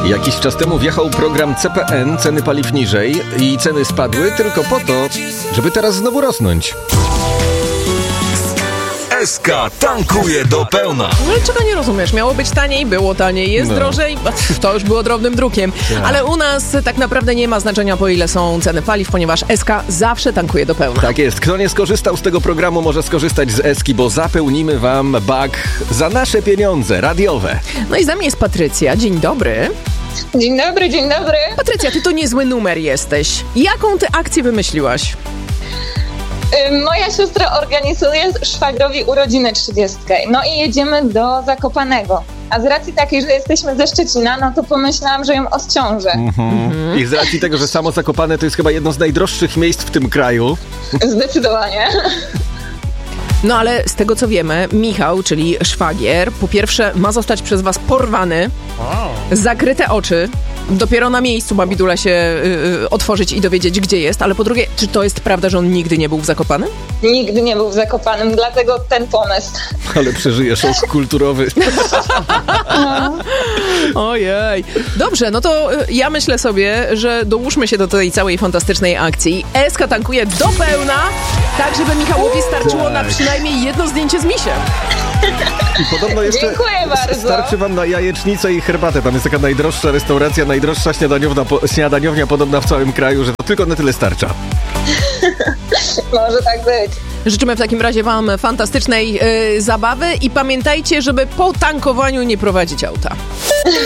Jakiś czas temu wjechał program CPN, ceny paliw niżej i ceny spadły tylko po to, żeby teraz znowu rosnąć. SK tankuje do pełna. No czego nie rozumiesz? Miało być taniej, było taniej, jest drożej, to już było drobnym drukiem. Ale u nas tak naprawdę nie ma znaczenia, po ile są ceny paliw, ponieważ SK zawsze tankuje do pełna. Tak jest. Kto nie skorzystał z tego programu, może skorzystać z Eski, bo zapełnimy wam bak za nasze pieniądze radiowe. No i za mnie jest Patrycja. Dzień dobry. Dzień dobry, dzień dobry. Patrycja, ty to niezły numer jesteś. Jaką ty akcję wymyśliłaś? Moja siostra organizuje szwagrowi urodziny 30. No i jedziemy do Zakopanego. A z racji takiej, że jesteśmy ze Szczecina, no to pomyślałam, że ją odciążę. I z racji tego, że samo Zakopane to jest chyba jedno z najdroższych miejsc w tym kraju. Zdecydowanie. No ale z tego co wiemy, Michał, czyli szwagier, po pierwsze ma zostać przez was porwany, zakryte oczy, dopiero na miejscu ma bidula się otworzyć i dowiedzieć, gdzie jest, ale po drugie, czy to jest prawda, że on nigdy nie był w Zakopanem? Nigdy nie był w Zakopanem, dlatego ten pomysł. Ale przeżyje szok kulturowy. Ojej. Dobrze, no to ja myślę sobie, że dołóżmy się do tej całej fantastycznej akcji. SK tankuje do pełna, tak żeby Michałowi starczyło na przynajmniej jedno zdjęcie z misiem. I podobno jeszcze Dziękuję bardzo. starczy wam na jajecznicę i herbatę. Tam jest taka najdroższa restauracja, najdroższa śniadaniownia podobna w całym kraju, że to tylko na tyle starcza. Może tak być. Życzymy w takim razie wam fantastycznej zabawy i pamiętajcie, żeby po tankowaniu nie prowadzić auta.